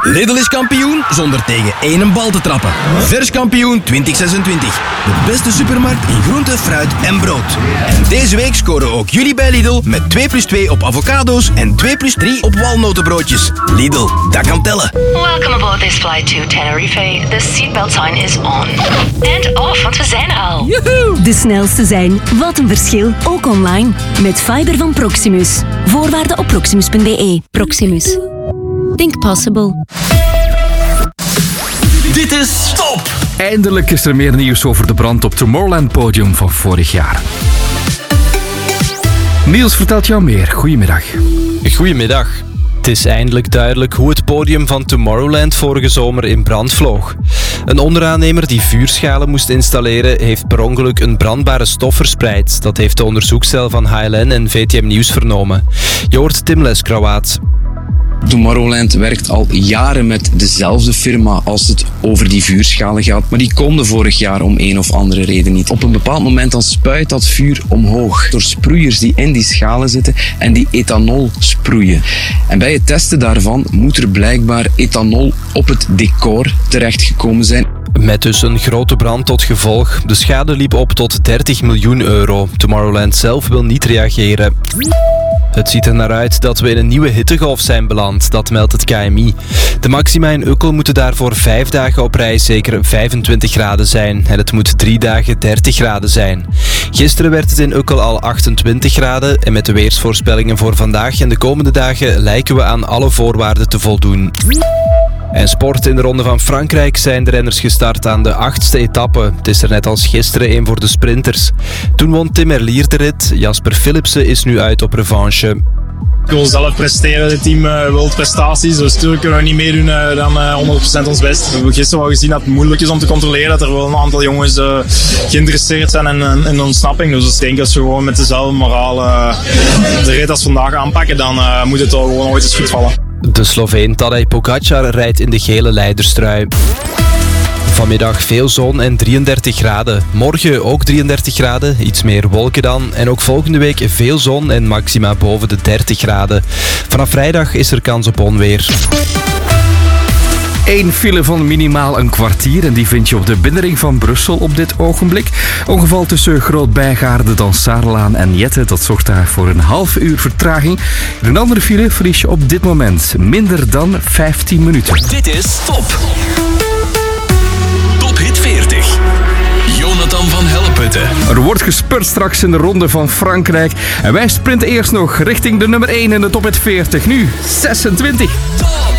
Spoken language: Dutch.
Lidl is kampioen zonder tegen één bal te trappen. Vers kampioen 2026. De beste supermarkt in groente, fruit en brood. En deze week scoren ook jullie bij Lidl met 2+2 op avocado's en 2+3 op walnotenbroodjes. Lidl, dat kan tellen. Welcome aboard this flight to Tenerife. The seatbelt sign is on. And off, want we zijn er al. Joehoe! De snelste zijn. Wat een verschil. Ook online. Met fiber van Proximus. Voorwaarden op proximus.be. Proximus. Think possible. Dit is Top! Eindelijk is er meer nieuws over de brand op Tomorrowland podium van vorig jaar. Niels vertelt jou meer. Goedemiddag. Goedemiddag. Het is eindelijk duidelijk hoe het podium van Tomorrowland vorige zomer in brand vloog. Een onderaannemer die vuurschalen moest installeren heeft per ongeluk een brandbare stof verspreid. Dat heeft de onderzoekscel van HLN en VTM Nieuws vernomen. Je hoort Tim Leskrauwaat. Tomorrowland werkt al jaren met dezelfde firma als het over die vuurschalen gaat, maar die konden vorig jaar om een of andere reden niet. Op een bepaald moment dan spuit dat vuur omhoog door sproeiers die in die schalen zitten en die ethanol sproeien. En bij het testen daarvan moet er blijkbaar ethanol op het decor terechtgekomen zijn. Met dus een grote brand tot gevolg. De schade liep op tot 30 miljoen euro. Tomorrowland zelf wil niet reageren. Het ziet er naar uit dat we in een nieuwe hittegolf zijn beland, dat meldt het KMI. De maxima in Ukkel moeten daarvoor 5 dagen op rij zeker 25 graden zijn. En het moet 3 dagen 30 graden zijn. Gisteren werd het in Ukkel al 28 graden en met de weersvoorspellingen voor vandaag en de komende dagen lijken we aan alle voorwaarden te voldoen. En sport in de Ronde van Frankrijk zijn de renners gestart aan de 8e etappe. Het is er net als gisteren een voor de sprinters. Toen won Tim Merlier de rit. Jasper Philipsen is nu uit op revanche. Ik wil zelf presteren, het team wil prestaties, dus natuurlijk kunnen we niet meedoen dan 100% ons best. We hebben gisteren wel gezien dat het moeilijk is om te controleren, dat er wel een aantal jongens geïnteresseerd zijn in de ontsnapping. Dus ik denk dat ze gewoon met dezelfde moraal de rit als vandaag aanpakken, dan moet het al gewoon ooit eens goed vallen. De Sloveen Tadej Pogačar rijdt in de gele leiderstrui. Vanmiddag veel zon en 33 graden. Morgen ook 33 graden, iets meer wolken dan. En ook volgende week veel zon en maxima boven de 30 graden. Vanaf vrijdag is er kans op onweer. 1 file van minimaal een kwartier en die vind je op de binnenring van Brussel op dit ogenblik. Ongeval tussen Groot-Bijgaarde, Dansaarlaan en Jette, dat zorgt daar voor een half uur vertraging. Een andere file verlies je op dit moment minder dan 15 minuten. Dit is Top! Top Hit 40. Jonathan van Helleputte. Er wordt gespurt straks in de Ronde van Frankrijk. En wij sprinten eerst nog richting de nummer 1 in de Top Hit 40. Nu 26. Top!